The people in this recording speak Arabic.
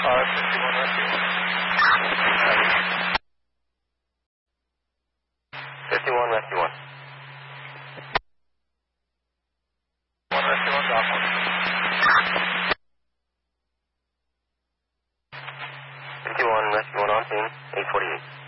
51 rescue. 51 rescue 1. 1 rescue 1, dock 1. 51 rescue 1 on scene, 848.